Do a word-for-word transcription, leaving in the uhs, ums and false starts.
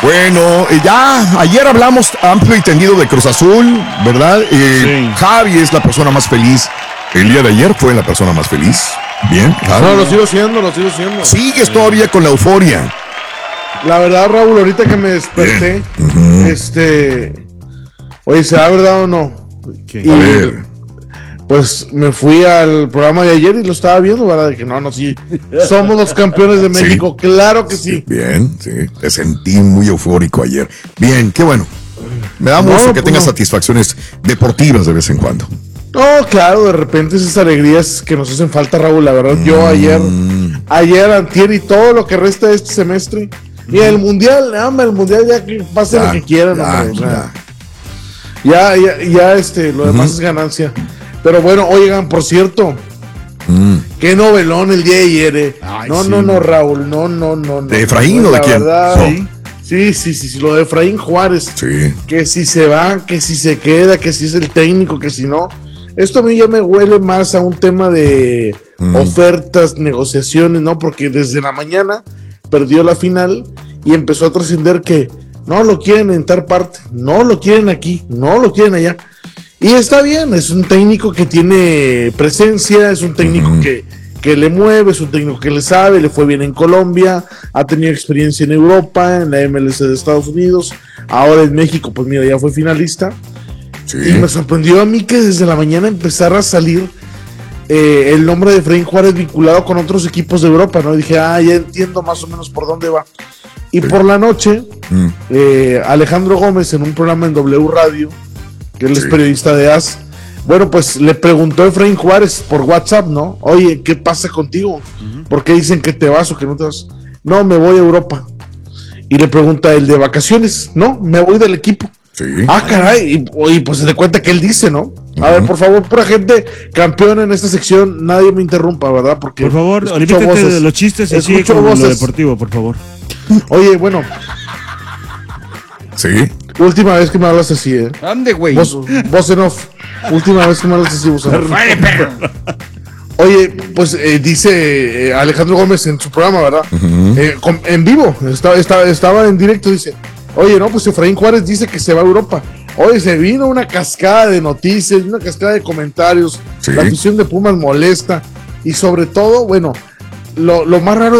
Bueno, eh, ya ayer hablamos amplio y tendido de Cruz Azul, ¿verdad? Eh, sí. Javi es la persona más feliz. El día de ayer fue la persona más feliz. Bien, Javi. No, lo sigo siendo, lo sigo siendo. Sigues todavía con la euforia. La verdad, Raúl, ahorita que me desperté, uh-huh. este... Oye, ¿será verdad o no? Y, a ver... Pues me fui al programa de ayer y lo estaba viendo, ¿verdad? De que no, no, sí. Somos los campeones de México, sí. Claro que sí. Bien, sí. Te sentí muy eufórico ayer. Bien, qué bueno. Me da gusto no, que pues tengas no. satisfacciones deportivas de vez en cuando. No, claro, de repente esas alegrías que nos hacen falta, Raúl. La verdad, mm. yo ayer, ayer, antier y todo lo que resta de este semestre. Mm. Y el mundial, ama el mundial, ya que pase ya, lo que quieran, ya, hombre, o sea, ya. ya, ya, ya, este, lo demás mm. es ganancia. Pero bueno, oigan, por cierto, mm. qué novelón el día de ayer, eh. Ay, no, sí. no, no, Raúl, no, no, no. ¿De Efraín no, o de quién? Verdad, no. sí, sí, sí, sí, lo de Efraín Juárez. Sí. Que si se va, que si se queda, que si es el técnico, que si no. Esto a mí ya me huele más a un tema de mm. ofertas, negociaciones, ¿no? Porque desde la mañana perdió la final y empezó a trascender que no lo quieren en tal parte, no lo quieren aquí, no lo quieren allá. Y está bien, es un técnico que tiene presencia, es un técnico uh-huh. que, que le mueve, es un técnico que le sabe, le fue bien en Colombia, ha tenido experiencia en Europa, en la M L S de Estados Unidos, ahora en México, pues mira, ya fue finalista. Sí. Y me sorprendió a mí que desde la mañana empezara a salir eh, el nombre de Efraín Juárez vinculado con otros equipos de Europa, ¿no? Y dije, ah, ya entiendo más o menos por dónde va. Y sí. por la noche, mm. eh, Alejandro Gómez en un programa en W Radio, que él sí. es periodista de A S, bueno, pues le preguntó a Efraín Juárez por WhatsApp, ¿no? Oye, ¿qué pasa contigo? Uh-huh. ¿Por qué dicen que te vas o que no te vas? No, me voy a Europa. Y le pregunta el de vacaciones, no, me voy del equipo. Sí. Ah, caray, y, y pues se da cuenta que él dice, ¿no? A uh-huh. ver, por favor, pura gente campeona en esta sección, nadie me interrumpa, ¿verdad? Porque por favor, olvídate de los chistes y sigue con lo deportivo, por favor. Oye, bueno. Sí. Última vez que me hablas así, ¿eh? ¿Dónde, güey? Vos, vos en off. Última vez que me hablas así, vos en off. Oye, pues eh, dice eh, Alejandro Gómez en su programa, ¿verdad? Uh-huh. Eh, con, en vivo, estaba, estaba, estaba en directo, dice, oye, no, pues Efraín Juárez dice que se va a Europa. Oye, se vino una cascada de noticias, una cascada de comentarios, ¿sí? La afición de Pumas molesta, y sobre todo, bueno, lo, lo más raro